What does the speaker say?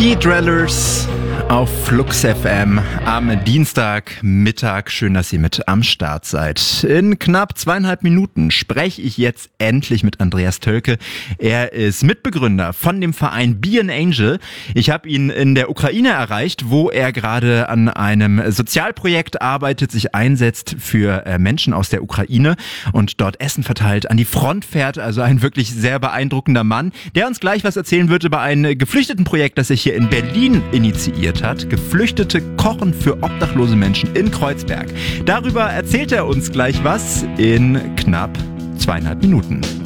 Die Drellers auf Flux FM am Dienstagmittag. Schön, dass ihr mit am Start seid. In knapp 2,5 Minuten spreche ich jetzt endlich mit Andreas Tölke. Er ist Mitbegründer von dem Verein Be an Angel. Ich habe ihn in der Ukraine erreicht, wo er gerade an einem Sozialprojekt arbeitet, sich einsetzt für Menschen aus der Ukraine und dort Essen verteilt, an die Front fährt. Also ein wirklich sehr beeindruckender Mann, der uns gleich was erzählen wird über ein Geflüchtetenprojekt, das sich hier in Berlin initiiert hat. Geflüchtete kochen für obdachlose Menschen in Kreuzberg. Darüber erzählt er uns gleich was in knapp 2,5 Minuten.